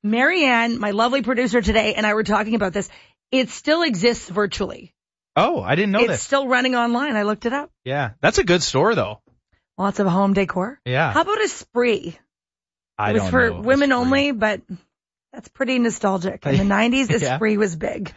Marianne, my lovely producer today, and I were talking about this. It still exists virtually. Oh, I didn't know It's still running online. I looked it up. Yeah, that's a good store, though. Lots of home decor. Yeah. How about a Spree? I It was don't for know. women only, but that's pretty nostalgic. In the 90s, a Spree was big.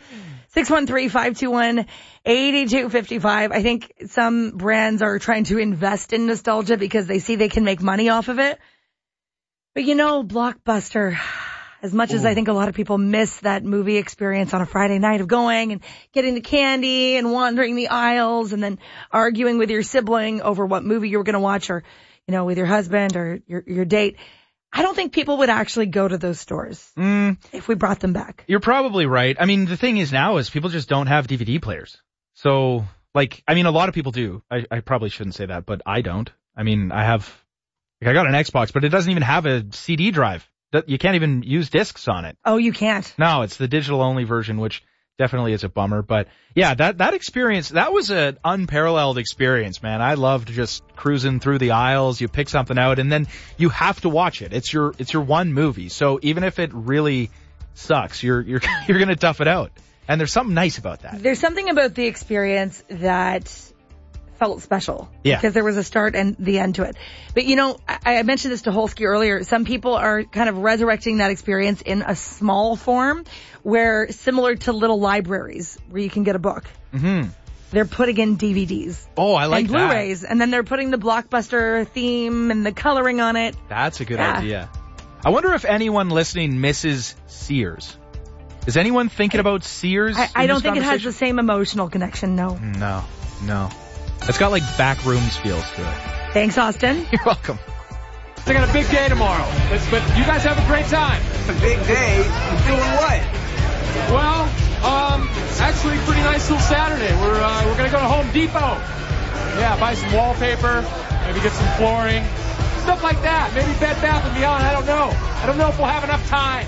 613-521-8255. I think some brands are trying to invest in nostalgia because they see they can make money off of it. But Blockbuster, as much as I think a lot of people miss that movie experience on a Friday night of going and getting the candy and wandering the aisles and then arguing with your sibling over what movie you were going to watch or, with your husband or your date. I don't think people would actually go to those stores if we brought them back. You're probably right. I mean, the thing is now is people just don't have DVD players. So, a lot of people do. I probably shouldn't say that, but I don't. I mean, I got an Xbox, but it doesn't even have a CD drive. You can't even use discs on it. Oh, you can't? No, it's the digital-only version, which definitely is a bummer. But, yeah, that experience, that was an unparalleled experience, man. I loved just cruising through the aisles. You pick something out, and then you have to watch it. It's your one movie. So even if it really sucks, you're going to tough it out. And there's something nice about that. There's something about the experience that felt special. Yeah. Because there was a start and the end to it. But, I mentioned this to Holsky earlier. Some people are kind of resurrecting that experience in a small form where similar to little libraries where you can get a book. Mm-hmm. They're putting in DVDs. Oh, I like and Blu-rays. that. And then they're putting the Blockbuster theme and the coloring on it. That's a good idea. I wonder if anyone listening misses Sears. Is anyone thinking about Sears? I don't think it has the same emotional connection, no. No. It's got back rooms feels to it. Thanks, Austin. You're welcome. I got a big day tomorrow, but you guys have a great time. A big day? Doing what? Well, actually, pretty nice little Saturday. We're gonna go to Home Depot. Yeah, buy some wallpaper, maybe get some flooring, stuff like that. Maybe Bed Bath & Beyond. I don't know. I don't know if we'll have enough time.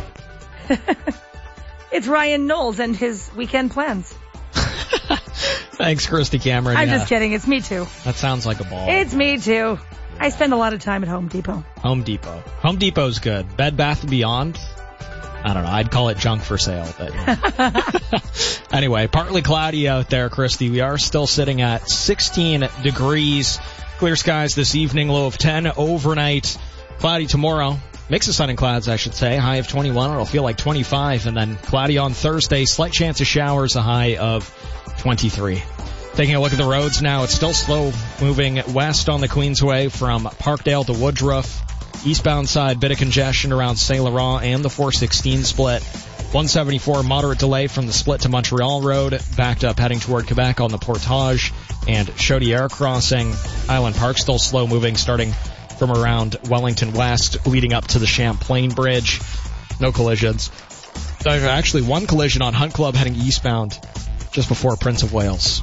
It's Ryan Knowles and his weekend plans. Thanks, Christy Cameron. I'm just kidding. It's me too. That sounds like a ball. It's me too. I spend a lot of time at Home Depot. Home Depot's good. Bed Bath & Beyond, I don't know. I'd call it junk for sale. But anyway, partly cloudy out there, Christy. We are still sitting at 16 degrees. Clear skies this evening, low of 10. Overnight, cloudy tomorrow. Mix of sun and clouds, I should say. High of 21. It'll feel like 25. And then cloudy on Thursday. Slight chance of showers. A high of 23. Taking a look at the roads now. It's still slow moving west on the Queensway from Parkdale to Woodruff. Eastbound side, bit of congestion around Saint Laurent and the 416 split. 174, moderate delay from the split to Montreal Road. Backed up heading toward Quebec on the Portage and Chaudière crossing. Island Park still slow moving starting from around Wellington West, leading up to the Champlain Bridge. No collisions. There's actually one collision on Hunt Club heading eastbound just before Prince of Wales.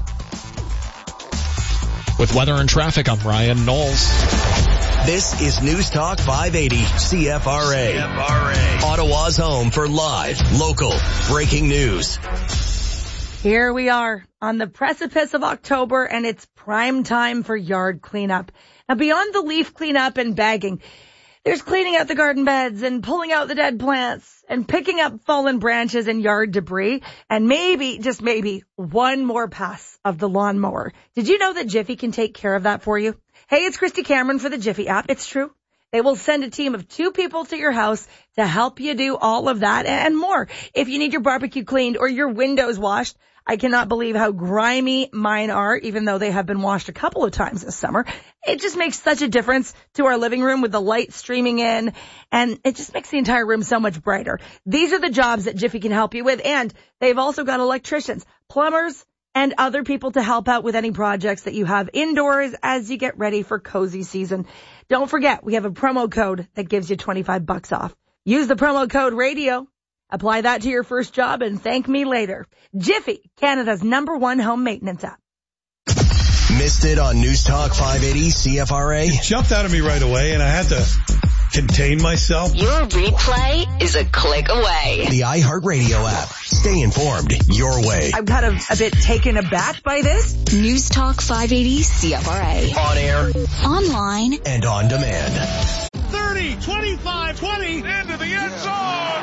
With weather and traffic, I'm Ryan Knowles. This is News Talk 580 CFRA. Ottawa's home for live, local, breaking news. Here we are on the precipice of October, and it's prime time for yard cleanup. Now, beyond the leaf cleanup and bagging, there's cleaning out the garden beds and pulling out the dead plants and picking up fallen branches and yard debris and maybe, just maybe, one more pass of the lawnmower. Did you know that Jiffy can take care of that for you? Hey, it's Christy Cameron for the Jiffy app. It's true. They will send a team of 2 people to your house to help you do all of that and more. If you need your barbecue cleaned or your windows washed, I cannot believe how grimy mine are, even though they have been washed a couple of times this summer. It just makes such a difference to our living room with the light streaming in, and it just makes the entire room so much brighter. These are the jobs that Jiffy can help you with, and they've also got electricians, plumbers, and other people to help out with any projects that you have indoors as you get ready for cozy season. Don't forget, we have a promo code that gives you $25 off. Use the promo code RADIO. Apply that to your first job and thank me later. Jiffy, Canada's #1 home maintenance app. Missed it on News Talk 580 CFRA? It jumped out of me right away and I had to contain myself. Your replay is a click away. The iHeartRadio app. Stay informed your way. I'm kind of a bit taken aback by this. News Talk 580 CFRA. On air, Online, and on demand. 30, 25, 20, into the end zone.